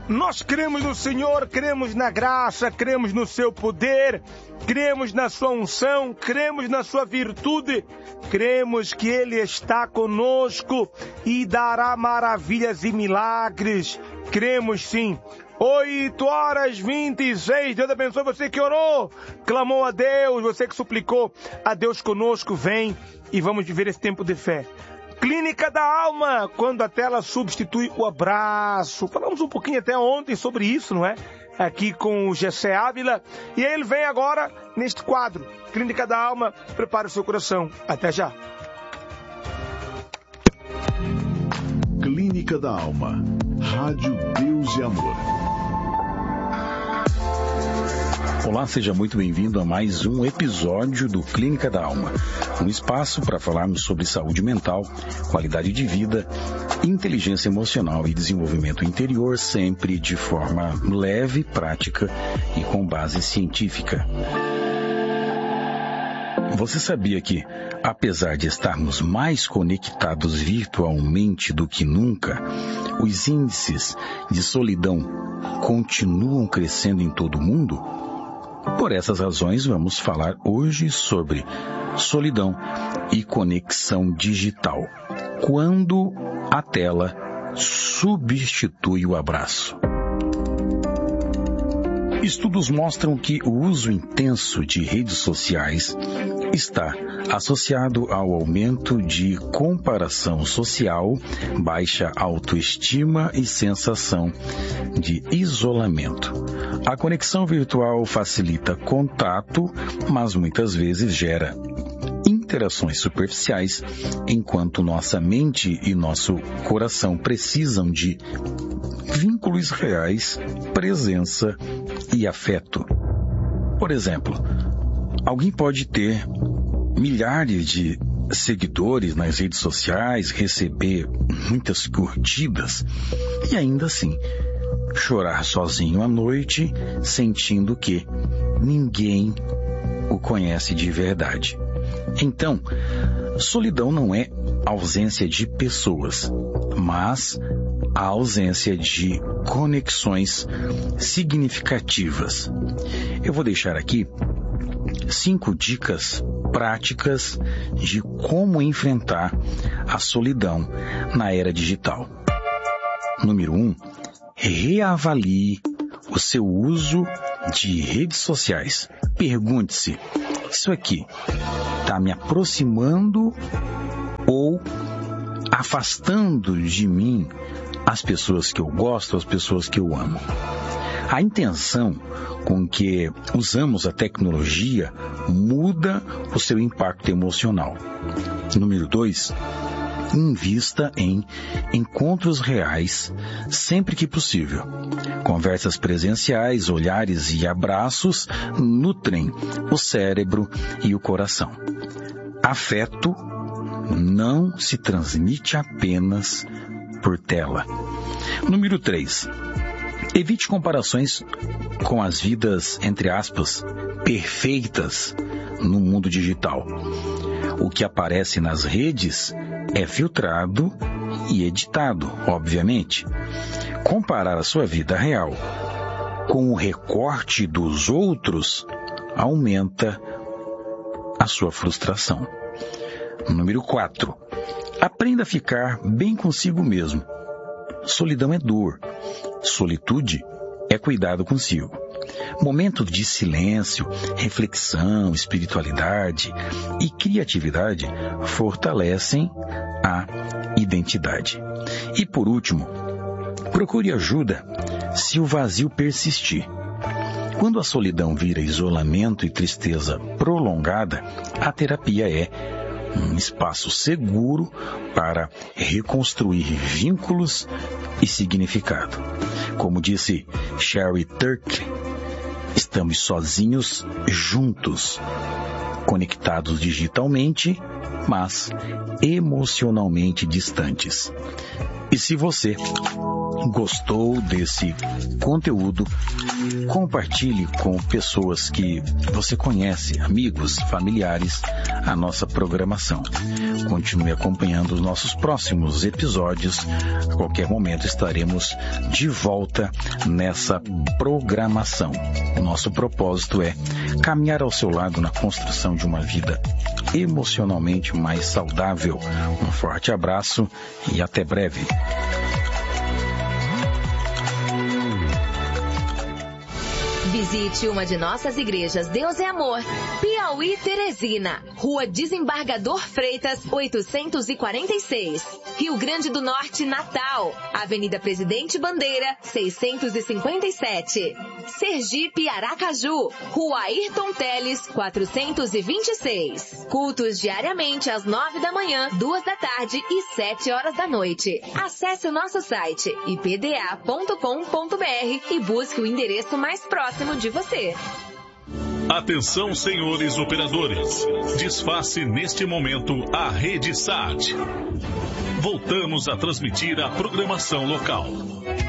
Nós cremos no Senhor, cremos na graça, cremos no seu poder, cremos na sua unção, cremos na sua virtude, cremos que Ele está conosco e dará maravilhas e milagres. Cremos sim. 8h26, Deus abençoe você que orou, clamou a Deus, você que suplicou a Deus conosco, vem e vamos viver esse tempo de fé. Clínica da Alma, quando a tela substitui o abraço. Falamos um pouquinho até ontem sobre isso, não é? Aqui com o Gessé Ávila. E ele vem agora neste quadro. Clínica da Alma, prepare o seu coração. Até já. Clínica da Alma. Rádio Deus e Amor. Olá, seja muito bem-vindo a mais um episódio do Clínica da Alma, um espaço para falarmos sobre saúde mental, qualidade de vida, inteligência emocional e desenvolvimento interior, sempre de forma leve, prática e com base científica. Você sabia que, apesar de estarmos mais conectados virtualmente do que nunca, os índices de solidão continuam crescendo em todo o mundo? Por essas razões, vamos falar hoje sobre solidão e conexão digital, quando a tela substitui o abraço. Estudos mostram que o uso intenso de redes sociais está associado ao aumento de comparação social, baixa autoestima e sensação de isolamento. A conexão virtual facilita contato, mas muitas vezes gera interações superficiais, enquanto nossa mente e nosso coração precisam de vínculos reais, presença e afeto. Por exemplo, alguém pode ter milhares de seguidores nas redes sociais, receber muitas curtidas e ainda assim chorar sozinho à noite, sentindo que ninguém o conhece de verdade. Então, solidão não é ausência de pessoas, mas a ausência de conexões significativas. Eu vou deixar aqui 5 dicas práticas de como enfrentar a solidão na era digital. Número 1. Reavalie o seu uso de redes sociais. Pergunte-se, isso aqui está me aproximando ou afastando de mim as pessoas que eu gosto, as pessoas que eu amo? A intenção com que usamos a tecnologia muda o seu impacto emocional. Número 2. Invista em encontros reais sempre que possível. Conversas presenciais, olhares e abraços nutrem o cérebro e o coração. Afeto não se transmite apenas por tela. Número 3. Evite comparações com as vidas, entre aspas, perfeitas no mundo digital. O que aparece nas redes é filtrado e editado, obviamente. Comparar a sua vida real com o recorte dos outros aumenta a sua frustração. Número 4. Aprenda a ficar bem consigo mesmo. Solidão é dor. Solitude é cuidado consigo. Momentos de silêncio, reflexão, espiritualidade e criatividade fortalecem a identidade. E por último, procure ajuda se o vazio persistir. Quando a solidão vira isolamento e tristeza prolongada, a terapia é um espaço seguro para reconstruir vínculos e significado. Como disse Sherry Turkle, estamos sozinhos juntos, conectados digitalmente, mas emocionalmente distantes. E se você gostou desse conteúdo, compartilhe com pessoas que você conhece, amigos, familiares, a nossa programação. Continue acompanhando os nossos próximos episódios. A qualquer momento estaremos de volta nessa programação. O nosso propósito é caminhar ao seu lado na construção de uma vida emocionalmente mais saudável. Um forte abraço e até breve. Visite uma de nossas igrejas Deus é Amor, Piauí, Teresina, Rua Desembargador Freitas, 846. Rio Grande do Norte, Natal, Avenida Presidente Bandeira, 657. Sergipe, Aracaju, Rua Ayrton Teles, 426. Cultos diariamente às 9 da manhã, 2 da tarde e 7 horas da noite. Acesse o nosso site ipda.com.br e busque o endereço mais próximo de você. Atenção, senhores operadores. Desface neste momento a rede SAT. Voltamos a transmitir a programação local.